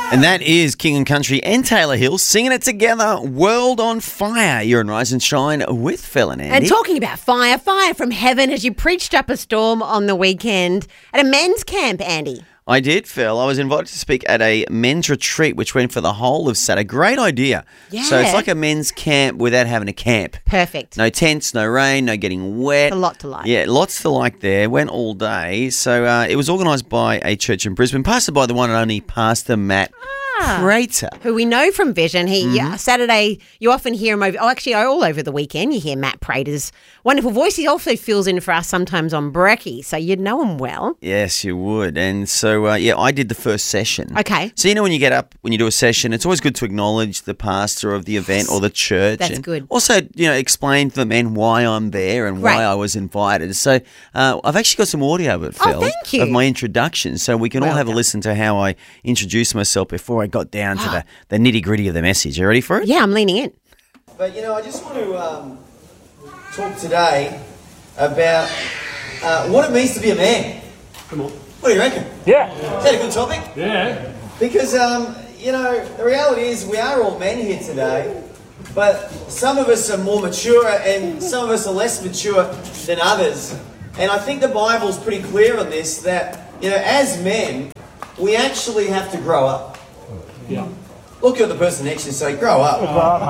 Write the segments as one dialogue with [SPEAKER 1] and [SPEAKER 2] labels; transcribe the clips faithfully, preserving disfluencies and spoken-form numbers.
[SPEAKER 1] And that is King and Country and Taylor Hill singing it together, World on Fire. You're in Rise and Shine with Phil and Andy.
[SPEAKER 2] And talking about fire, fire from heaven as you preached up a storm on the weekend at a men's camp, Andy.
[SPEAKER 1] I did, Phil. I was invited to speak at a men's retreat, which went for the whole of Saturday. Great idea.
[SPEAKER 2] Yeah.
[SPEAKER 1] So it's like a men's camp without having a camp.
[SPEAKER 2] Perfect.
[SPEAKER 1] No tents, no rain, no getting wet.
[SPEAKER 2] A lot to like.
[SPEAKER 1] Yeah, lots to like there. Went all day. So uh, it was organised by a church in Brisbane, pastored by the one and only Pastor Matt Prater.
[SPEAKER 2] Who we know from Vision. He
[SPEAKER 1] Mm-hmm.
[SPEAKER 2] uh, Saturday, you often hear him over, oh, actually, all over the weekend, you hear Matt Prater's wonderful voice. He also fills in for us sometimes on Brekkie, so you'd know him well.
[SPEAKER 1] Yes, you would. And so, uh, yeah, I did the first session.
[SPEAKER 2] Okay.
[SPEAKER 1] So, you know, when you get up, when you do a session, it's always good to acknowledge the pastor of the event or the church.
[SPEAKER 2] That's
[SPEAKER 1] and
[SPEAKER 2] good.
[SPEAKER 1] Also, you know, explain to the men why I'm there and
[SPEAKER 2] Right.
[SPEAKER 1] why I was invited. So, uh, I've actually got some audio of it,
[SPEAKER 2] Oh,
[SPEAKER 1] Phil,
[SPEAKER 2] thank you.
[SPEAKER 1] of my introduction. So we can all
[SPEAKER 2] Well
[SPEAKER 1] have a
[SPEAKER 2] done.
[SPEAKER 1] listen to how I introduced myself before I got down to the, the nitty gritty of the message. You ready for it?
[SPEAKER 2] Yeah, I'm leaning in.
[SPEAKER 1] But, you know, I just want to um, talk today about uh, what it means to be a man.
[SPEAKER 3] Come on.
[SPEAKER 1] What do you reckon?
[SPEAKER 3] Yeah.
[SPEAKER 1] Is that a good topic?
[SPEAKER 3] Yeah.
[SPEAKER 1] Because, um, you know, the reality is we are all men here today, but some of us are more mature and some of us are less mature than others. And I think the Bible's pretty clear on this, that, you know, as men, we actually have to grow up.
[SPEAKER 3] Yeah.
[SPEAKER 1] Look at the person next to you and say, grow up.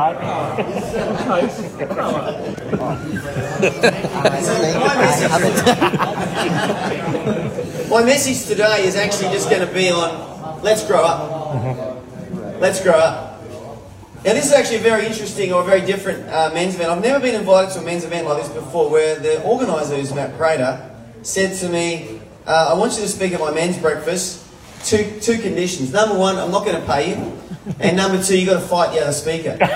[SPEAKER 1] So my message, my message today is actually just going to be on let's grow up. Let's grow up. Now this is actually a very interesting or a very different uh, men's event. I've never been invited to a men's event like this before, where the organiser, who's Matt Prater, said to me, uh, I want you to speak at my men's breakfast. Two two conditions. Number one, I'm not going to pay you. And number two, you've got to fight the other speaker. And,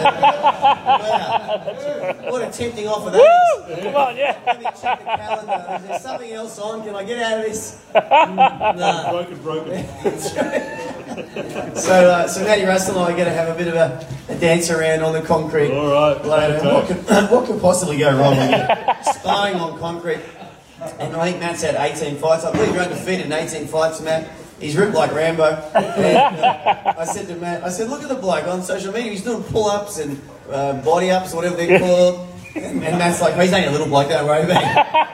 [SPEAKER 1] wow. What a tempting offer that is.
[SPEAKER 3] Come on, yeah.
[SPEAKER 1] Let me check the calendar. Is there something else on? Can I get out of this? No.
[SPEAKER 3] Broken, broken.
[SPEAKER 1] So, uh, so Matty Russell and I are going to have a bit of a, a dance around on the concrete
[SPEAKER 3] All right.
[SPEAKER 1] later.
[SPEAKER 3] Okay.
[SPEAKER 1] What could, what could possibly go wrong when you're sparring on concrete? And I think Matt's had eighteen fights. I believe you're undefeated in eighteen fights, Matt. He's ripped like Rambo. And, uh, I said to Matt, I said, look at the bloke on social media. He's doing pull-ups and uh, body-ups, whatever they're called. And, and Matt's like, oh, he's only a little bloke, don't worry about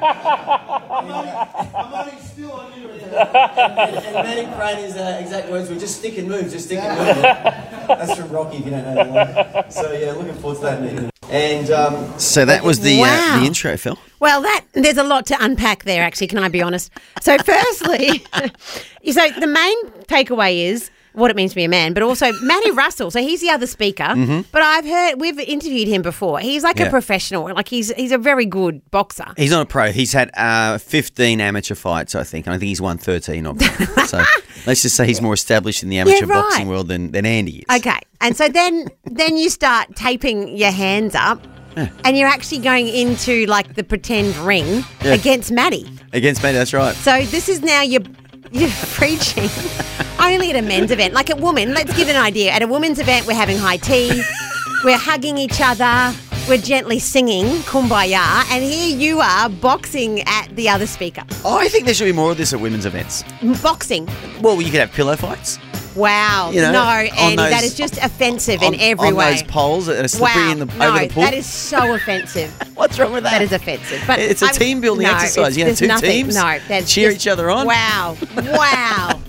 [SPEAKER 1] it. I'm only still on you. And, and Matty Prater's uh, exact words were, just stick and move, just stick and move. That's from Rocky, if you don't know that one. So, yeah, looking forward to that meeting. And um, so that was the,
[SPEAKER 2] Wow.
[SPEAKER 1] uh, the intro, Phil.
[SPEAKER 2] Well, that there's a lot to unpack there, actually, can I be honest? So firstly, so the main takeaway is what it means to be a man, but also Matty Russell. So he's the other speaker,
[SPEAKER 1] Mm-hmm.
[SPEAKER 2] but I've heard, we've interviewed him before. He's like
[SPEAKER 1] Yeah.
[SPEAKER 2] a professional, like he's he's a very good boxer.
[SPEAKER 1] He's not a pro. He's had uh, fifteen amateur fights, I think, and I think he's won thirteen of them. So let's just say he's more established in the amateur
[SPEAKER 2] Yeah, right.
[SPEAKER 1] boxing world than, than Andy is.
[SPEAKER 2] Okay, and so then then you start taping your hands up. And you're actually going into like the pretend ring
[SPEAKER 1] Yeah.
[SPEAKER 2] against Matty.
[SPEAKER 1] Against me, that's right.
[SPEAKER 2] So this is now you're, you're preaching only at a men's event. Like at women, let's give an idea. At a women's event, we're having high tea, we're hugging each other, we're gently singing Kumbaya, and here you are boxing at the other speaker.
[SPEAKER 1] I think there should be more of this at women's events.
[SPEAKER 2] Boxing.
[SPEAKER 1] Well, you could have pillow fights.
[SPEAKER 2] Wow.
[SPEAKER 1] You know,
[SPEAKER 2] no,
[SPEAKER 1] on
[SPEAKER 2] Andy,
[SPEAKER 1] those-
[SPEAKER 2] that is just offensive
[SPEAKER 1] on,
[SPEAKER 2] in every
[SPEAKER 1] on
[SPEAKER 2] way.
[SPEAKER 1] those poles that are slippery
[SPEAKER 2] Wow.
[SPEAKER 1] in the,
[SPEAKER 2] no,
[SPEAKER 1] over the pool.
[SPEAKER 2] that is so offensive.
[SPEAKER 1] What's wrong with that?
[SPEAKER 2] That is offensive. But
[SPEAKER 1] It's a
[SPEAKER 2] I'm-
[SPEAKER 1] team building
[SPEAKER 2] no,
[SPEAKER 1] exercise.
[SPEAKER 2] it's-
[SPEAKER 1] You have
[SPEAKER 2] there's
[SPEAKER 1] two
[SPEAKER 2] nothing-
[SPEAKER 1] teams,
[SPEAKER 2] No, that's
[SPEAKER 1] cheer
[SPEAKER 2] just-
[SPEAKER 1] each other on.
[SPEAKER 2] Wow, wow.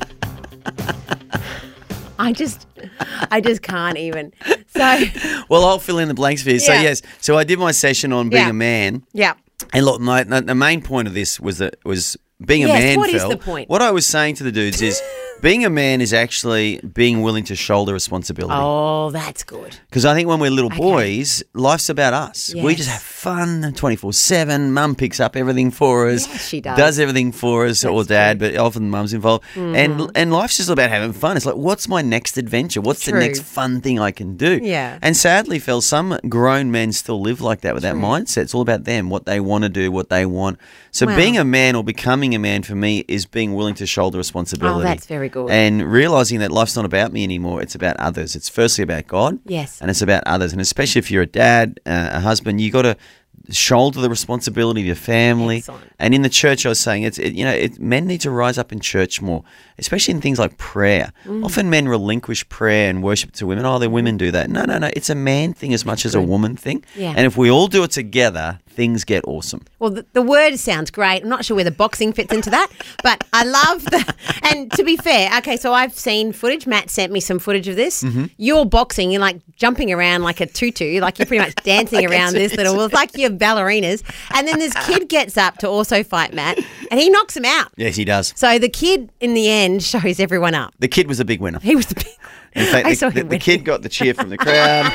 [SPEAKER 2] I just, I just can't even. So,
[SPEAKER 1] Well, I'll fill in the blanks for you. So,
[SPEAKER 2] Yeah.
[SPEAKER 1] yes, so I did my session on being
[SPEAKER 2] Yeah.
[SPEAKER 1] a man.
[SPEAKER 2] yeah.
[SPEAKER 1] And look, my, the main point of this was that was being a
[SPEAKER 2] Yes,
[SPEAKER 1] man.
[SPEAKER 2] what is
[SPEAKER 1] Phil,
[SPEAKER 2] the point?
[SPEAKER 1] What I was saying to the dudes is, being a man is actually being willing to shoulder responsibility.
[SPEAKER 2] Oh, that's good.
[SPEAKER 1] Because I think when we're little boys, life's about us. We just
[SPEAKER 2] Yes.
[SPEAKER 1] have fun twenty-four seven. Mum picks up everything for us.
[SPEAKER 2] Yes, she does.
[SPEAKER 1] Does everything for us, or
[SPEAKER 2] That's
[SPEAKER 1] dad,
[SPEAKER 2] true.
[SPEAKER 1] but often mum's involved. And and life's just about having fun. It's like, what's my next adventure? What's
[SPEAKER 2] True.
[SPEAKER 1] the next fun thing I can do?
[SPEAKER 2] Yeah.
[SPEAKER 1] And sadly, Phil, some grown men still live like that with that mindset. It's all about them, what they want to do, what they want. So
[SPEAKER 2] Wow.
[SPEAKER 1] being a man or becoming a man for me is being willing to shoulder responsibility.
[SPEAKER 2] Oh, that's very good.
[SPEAKER 1] And realizing that life's not about me anymore. It's about others. It's firstly about God.
[SPEAKER 2] Yes.
[SPEAKER 1] And it's about others. And especially if you're a dad, uh, a husband, you got to
[SPEAKER 4] shoulder the responsibility of your family.
[SPEAKER 2] Excellent.
[SPEAKER 4] And in the church, I was saying, it's it, you know, it, men need to rise up in church more, especially in things like prayer.
[SPEAKER 2] Mm.
[SPEAKER 4] Often men relinquish prayer and worship to women. Oh, the women do that. No, no, no. It's a man thing as much as a woman thing.
[SPEAKER 2] Yeah.
[SPEAKER 4] And if we all do it together, things get awesome.
[SPEAKER 2] Well, the, the word sounds great. I'm not sure where the boxing fits into that, but I love the. And to be fair, okay, so I've seen footage. Matt sent me some footage of this.
[SPEAKER 4] Mm-hmm.
[SPEAKER 2] You're boxing. You're like jumping around like a tutu, like you're pretty much dancing around this little. Well, it's like you're ballerinas. And then this kid gets up to also fight Matt, and he knocks him out.
[SPEAKER 4] Yes, he does.
[SPEAKER 2] So the kid in the end shows everyone up.
[SPEAKER 4] The kid was a big winner.
[SPEAKER 2] He was the big.
[SPEAKER 4] In fact,
[SPEAKER 2] I
[SPEAKER 4] the,
[SPEAKER 2] saw
[SPEAKER 4] the,
[SPEAKER 2] him
[SPEAKER 4] the
[SPEAKER 2] win.
[SPEAKER 4] kid got the cheer from the crowd.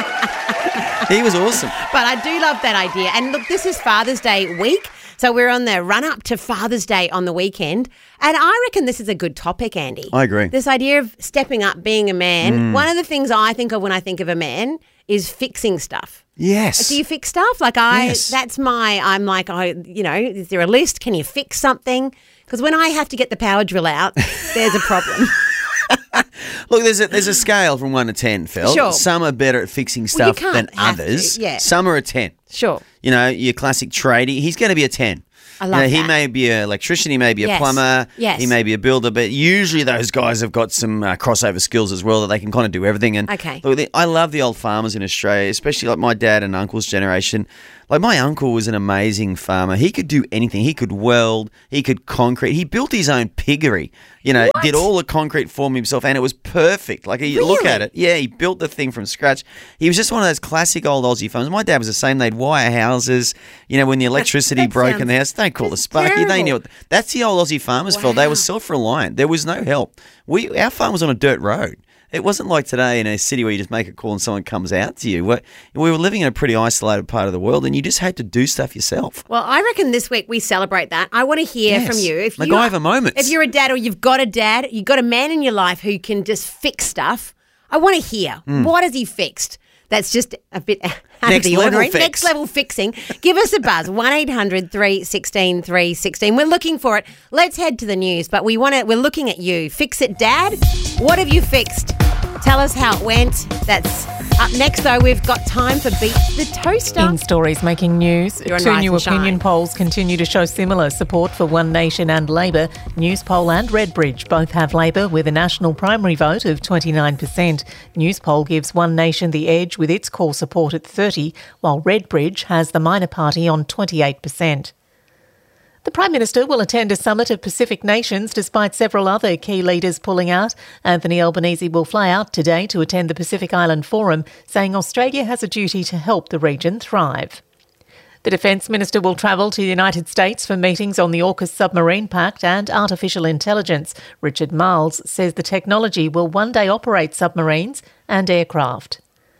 [SPEAKER 4] He was awesome.
[SPEAKER 2] But I do love that idea. And look, this is Father's Day week. So we're on the run up to Father's Day on the weekend. And I reckon this is a good topic, Andy.
[SPEAKER 4] I agree.
[SPEAKER 2] This idea of stepping up, being a man. One of the things I think of when I think of a man is fixing stuff.
[SPEAKER 4] Yes.
[SPEAKER 2] Do you fix stuff? Like I,
[SPEAKER 4] Yes.
[SPEAKER 2] that's my, I'm like, I, you know, is there a list? Can you fix something? Because when I have to get the power drill out, there's a problem.
[SPEAKER 4] Look, there's a there's a scale from one to ten, Phil.
[SPEAKER 2] Sure.
[SPEAKER 4] Some are better at fixing
[SPEAKER 2] Well, you
[SPEAKER 4] stuff
[SPEAKER 2] can't
[SPEAKER 4] than
[SPEAKER 2] have to,
[SPEAKER 4] others.
[SPEAKER 2] yeah.
[SPEAKER 4] Some are a ten.
[SPEAKER 2] Sure.
[SPEAKER 4] You know, your classic tradie, he's going to be a ten.
[SPEAKER 2] I
[SPEAKER 4] You
[SPEAKER 2] love
[SPEAKER 4] know, he
[SPEAKER 2] that.
[SPEAKER 4] may be an electrician, he may be a
[SPEAKER 2] Yes.
[SPEAKER 4] plumber,
[SPEAKER 2] Yes.
[SPEAKER 4] he may be a builder, but usually those guys have got some uh, crossover skills as well that they can kind of do everything. And
[SPEAKER 2] Okay.
[SPEAKER 4] look, the, I love the old farmers in Australia, especially like my dad and uncle's generation. Like my uncle was an amazing farmer. He could do anything. He could weld. He could concrete. He built his own piggery. You know,
[SPEAKER 2] What?
[SPEAKER 4] did all the concrete for him himself, and it was perfect. Like you look at
[SPEAKER 2] Really?
[SPEAKER 4] it, yeah, he built the thing from scratch. He was just one of those classic old Aussie farmers. My dad was the same. They'd wire houses. You know, when the electricity
[SPEAKER 2] that
[SPEAKER 4] broke in
[SPEAKER 2] sounds
[SPEAKER 4] the house, don't call the sparky. They
[SPEAKER 2] terrible.
[SPEAKER 4] knew it. That's the old Aussie farmers, Phil. They
[SPEAKER 2] Wow.
[SPEAKER 4] were self-reliant. There was no help. We our farm was on a dirt road. It wasn't like today in a city where you just make a call and someone comes out to you. We we were living in a pretty isolated part of the world, and you just had to do stuff yourself.
[SPEAKER 2] Well, I reckon this week we celebrate that. I want to hear
[SPEAKER 4] Yes.
[SPEAKER 2] from you. If you
[SPEAKER 4] MacGyver moments.
[SPEAKER 2] If you're a dad or you've got a dad, you've got a man in your life who can just fix stuff, I want to hear. What has he fixed? That's just a bit out
[SPEAKER 4] Next
[SPEAKER 2] of the
[SPEAKER 4] level
[SPEAKER 2] ordinary.
[SPEAKER 4] fix.
[SPEAKER 2] Next level fixing. Give us a buzz. one eight hundred three one six three one six. We're looking for it. Let's head to the news, but we want to we're looking at you. Fix it, Dad. What have you fixed? Tell us how it went. That's up next, though. We've got time for Beat the Toaster.
[SPEAKER 5] In stories making news,
[SPEAKER 2] You're on
[SPEAKER 5] two
[SPEAKER 2] Rise
[SPEAKER 5] new
[SPEAKER 2] and
[SPEAKER 5] opinion
[SPEAKER 2] Shine.
[SPEAKER 5] polls continue to show similar support for One Nation and Labor. Newspoll and Redbridge both have Labor with a national primary vote of twenty-nine percent. Newspoll gives One Nation the edge with its core support at thirty, while Redbridge has the minor party on twenty-eight percent. The Prime Minister will attend a summit of Pacific nations despite several other key leaders pulling out. Anthony Albanese will fly out today to attend the Pacific Island Forum, saying Australia has a duty to help the region thrive. The Defence Minister will travel to the United States for meetings on the AUKUS submarine pact and artificial intelligence. Richard Marles says the technology will one day operate submarines and aircraft.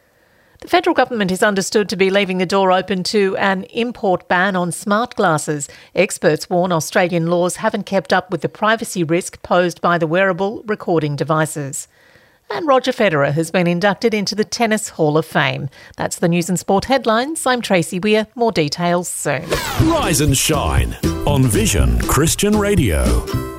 [SPEAKER 5] The federal government is understood to be leaving the door open to an import ban on smart glasses. Experts warn Australian laws haven't kept up with the privacy risk posed by the wearable recording devices. And Roger Federer has been inducted into the Tennis Hall of Fame. That's the news and sport headlines. I'm Tracy Weir. More details soon.
[SPEAKER 6] Rise and shine on Vision Christian Radio.